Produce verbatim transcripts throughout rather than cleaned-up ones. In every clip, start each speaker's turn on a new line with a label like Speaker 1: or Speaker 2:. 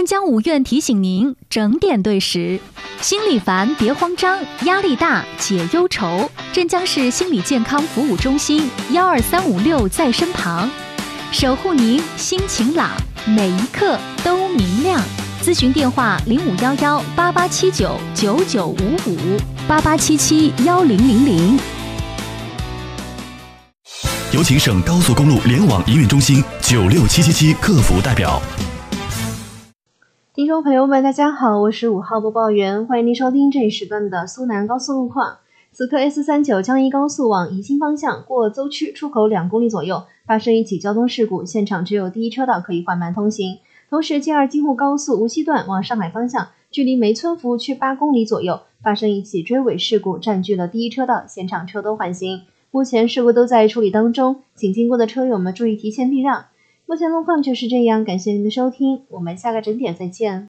Speaker 1: 镇江五院提醒您整点对时。心里烦别慌张，压力大解忧愁。镇江市心理健康服务中心幺二三五六在身旁，守护您心晴朗，每一刻都明亮。咨询电话零五幺幺八八七九九九五五八八七七幺零零零。
Speaker 2: 有请省高速公路联网营运中心九六七七七客服代表。
Speaker 3: 听众朋友们，大家好，我是五号播报员，欢迎您收听这一时段的苏南高速路况。此刻 S 三九 江一高速往宜兴方向过邹区出口两公里左右发生一起交通事故，现场只有第一车道可以缓慢通行。同时 J 二 京沪高速无锡段往上海方向，距离梅村服务区八公里左右发生一起追尾事故，占据了第一车道，现场车多缓行。目前事故都在处理当中，请经过的车友们注意提前避让。目前路况就是这样，感谢您的收听，我们下个整点再见。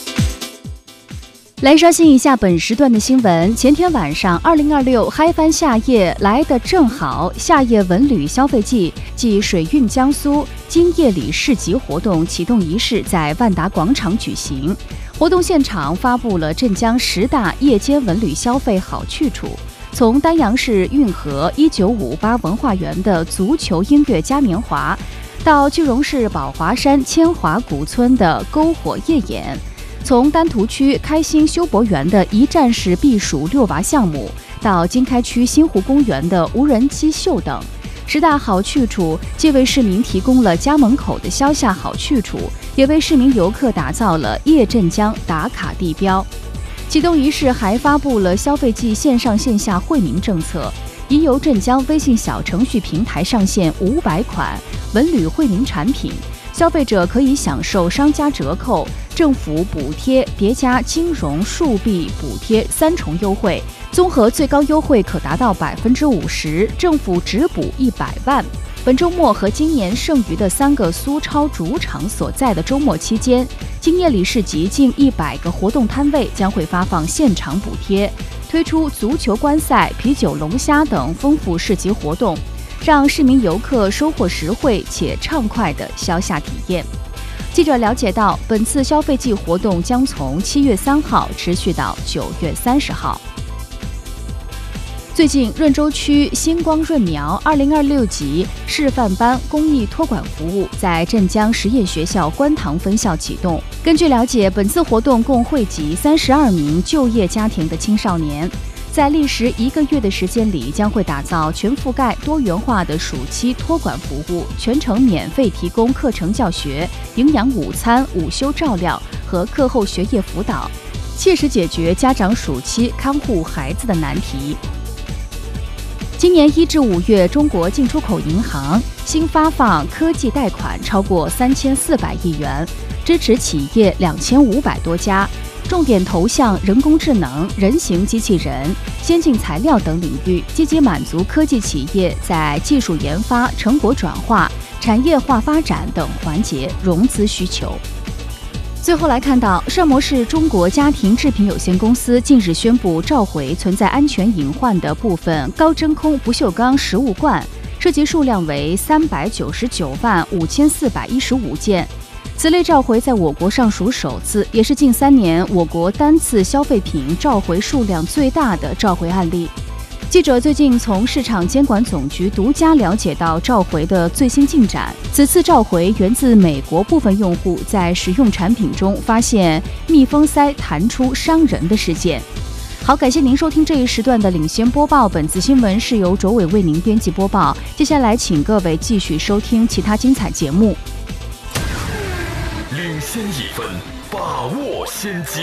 Speaker 1: 来刷新一下本时段的新闻。前天晚上二零二六嗨翻夏夜来得正好，夏夜文旅消费季暨水韵江苏今夜里市集活动启动仪式在万达广场举行，活动现场发布了镇江十大夜间文旅消费好去处，从丹阳市运河一九五八文化园的足球音乐嘉年华，到句容市宝华山千华古村的篝火夜演，从丹徒区开心休博园的一站式避暑遛娃项目，到经开区新湖公园的无人机秀等，十大好去处既为市民提供了家门口的消夏好去处，也为市民游客打造了夜镇江打卡地标。启动仪式还发布了消费季线上线下惠民政策，已由镇江微信小程序平台上线五百款文旅惠民产品，消费者可以享受商家折扣、政府补贴叠加金融数币补贴三重优惠，综合最高优惠可达到百分之五十，政府直补一百万。本周末和今年剩余的三个苏超主场所在的周末期间，今夜里市集近一百个活动摊位将会发放现场补贴，推出足球观赛、啤酒龙虾等丰富市集活动，让市民游客收获实惠且畅快的消夏体验。记者了解到，本次消费季活动将从七月三号持续到九月三十号。最近，润州区星光润苗二零二六级示范班公益托管服务在镇江实验学校观塘分校启动。根据了解，本次活动共惠及三十二名就业家庭的青少年，在历时一个月的时间里，将会打造全覆盖多元化的暑期托管服务，全程免费提供课程教学、营养午餐、午休照料和课后学业辅导，切实解决家长暑期看护孩子的难题。今年一至五月，中国进出口银行新发放科技贷款超过三千四百亿元，支持企业两千五百多家，重点投向人工智能、人形机器人、先进材料等领域，积极满足科技企业在技术研发、成果转化、产业化发展等环节融资需求。最后来看到，汕头市中国家庭制品有限公司近日宣布召回存在安全隐患的部分高真空不锈钢食物罐，涉及数量为三百九十九万五千四百一十五件。此类召回在我国尚属首次，也是近三年我国单次消费品召回数量最大的召回案例。记者最近从市场监管总局独家了解到召回的最新进展。此次召回源自美国部分用户在使用产品中发现密封塞弹出伤人的事件。好，感谢您收听这一时段的领先播报，本次新闻是由卓伟为您编辑播报。接下来请各位继续收听其他精彩节目。
Speaker 2: 领先一分，把握先机。